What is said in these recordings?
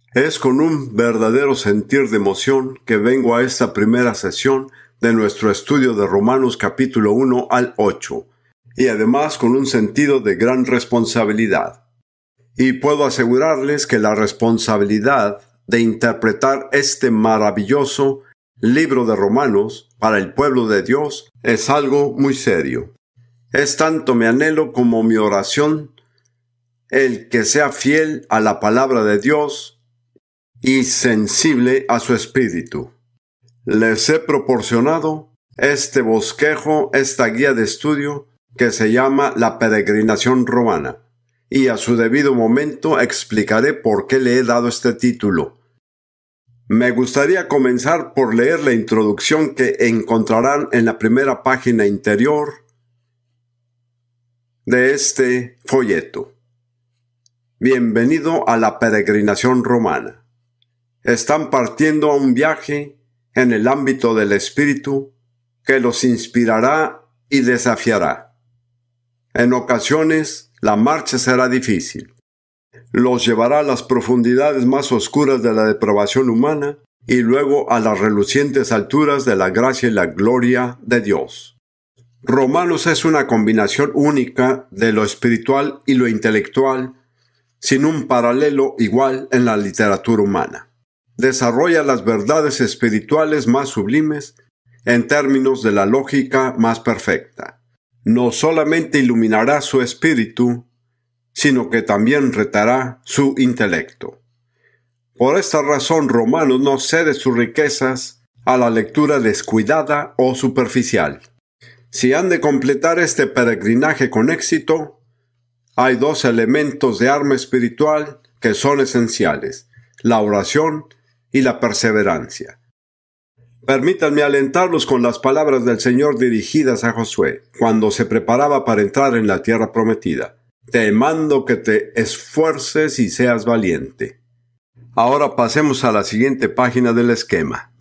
Es con un verdadero sentir de emoción que vengo a esta primera sesión de nuestro estudio de Romanos capítulo 1 al 8, y además con un sentido de gran responsabilidad. Y puedo asegurarles que la responsabilidad de interpretar este maravilloso libro de Romanos para el pueblo de Dios es algo muy serio. Es tanto mi anhelo como mi oración el que sea fiel a la palabra de Dios y sensible a su espíritu. Les he proporcionado este bosquejo, esta guía de estudio que se llama La Peregrinación Romana, y a su debido momento explicaré por qué le he dado este título. Me gustaría comenzar por leer la introducción que encontrarán en la primera página interior de este folleto. Bienvenido a la peregrinación romana. Están partiendo a un viaje en el ámbito del espíritu que los inspirará y desafiará. En ocasiones, la marcha será difícil. Los llevará a las profundidades más oscuras de la depravación humana y luego a las relucientes alturas de la gracia y la gloria de Dios. Romanos es una combinación única de lo espiritual y lo intelectual, sin un paralelo igual en la literatura humana. Desarrolla las verdades espirituales más sublimes en términos de la lógica más perfecta. No solamente iluminará su espíritu, sino que también retará su intelecto. Por esta razón, Romanos no cede sus riquezas a la lectura descuidada o superficial. Si han de completar este peregrinaje con éxito, hay dos elementos de arma espiritual que son esenciales: la oración y la perseverancia. Permítanme alentarlos con las palabras del Señor dirigidas a Josué, cuando se preparaba para entrar en la tierra prometida. Te mando que te esfuerces y seas valiente. Ahora pasemos a la siguiente página del esquema.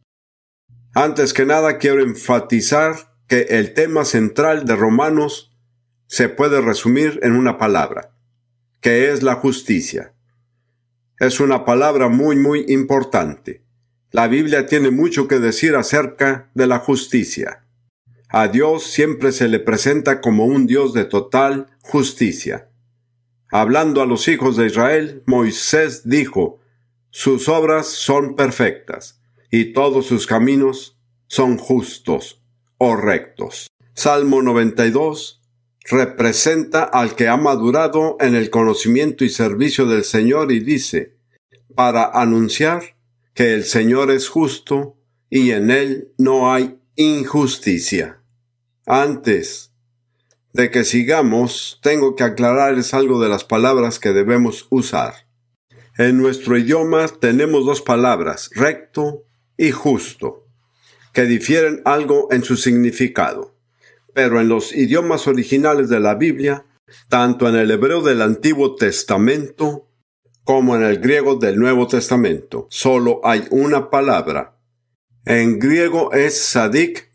Antes que nada quiero enfatizar que el tema central de Romanos se puede resumir en una palabra, que es la justicia. Es una palabra muy importante. La Biblia tiene mucho que decir acerca de la justicia. A Dios siempre se le presenta como un Dios de total justicia. Hablando a los hijos de Israel, Moisés dijo: sus obras son perfectas, y todos sus caminos son justos o rectos. Salmo 92 representa al que ha madurado en el conocimiento y servicio del Señor y dice: para anunciar que el Señor es justo y en él no hay injusticia. Antes de que sigamos, tengo que aclararles algo de las palabras que debemos usar. En nuestro idioma tenemos dos palabras, recto y justo, que difieren algo en su significado. Pero en los idiomas originales de la Biblia, tanto en el hebreo del Antiguo Testamento como en el griego del Nuevo Testamento, solo hay una palabra. En hebreo es sadik,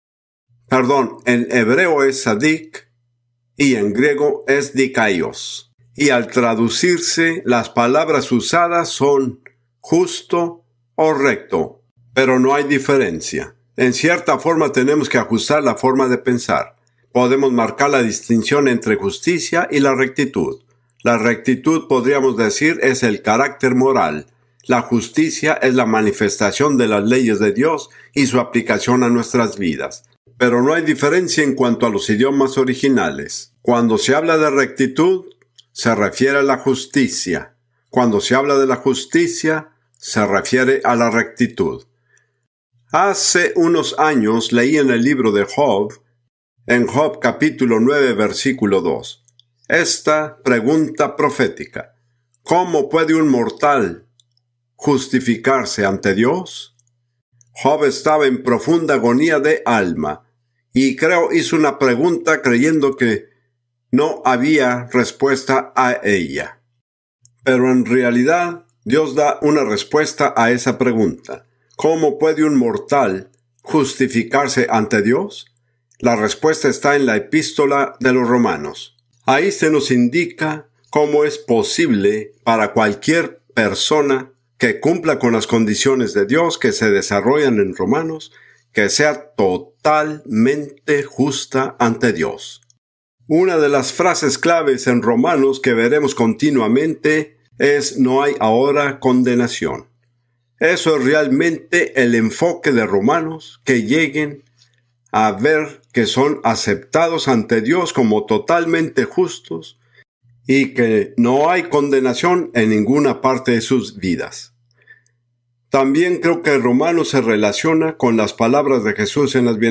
y en griego es dikaios. Y al traducirse, las palabras usadas son justo o recto, pero no hay diferencia. En cierta forma tenemos que ajustar la forma de pensar. Podemos marcar la distinción entre justicia y la rectitud. La rectitud, podríamos decir, es el carácter moral. La justicia es la manifestación de las leyes de Dios y su aplicación a nuestras vidas. Pero no hay diferencia en cuanto a los idiomas originales. Cuando se habla de rectitud, se refiere a la justicia. Cuando se habla de la justicia, se refiere a la rectitud. Hace unos años leí en el libro de Job, en Job capítulo 9, versículo 2, esta pregunta profética: ¿cómo puede un mortal justificarse ante Dios? Job estaba en profunda agonía de alma, y creo hizo una pregunta creyendo que no había respuesta a ella. Pero en realidad, Dios da una respuesta a esa pregunta. ¿Cómo puede un mortal justificarse ante Dios? La respuesta está en la epístola de los Romanos. Ahí se nos indica cómo es posible para cualquier persona que cumpla con las condiciones de Dios que se desarrollan en Romanos, que sea totalmente justa ante Dios. Una de las frases claves en Romanos que veremos continuamente es no hay ahora condenación. Eso es realmente el enfoque de Romanos, que lleguen a ver que son aceptados ante Dios como totalmente justos y que no hay condenación en ninguna parte de sus vidas. También creo que Romanos se relaciona con las palabras de Jesús en las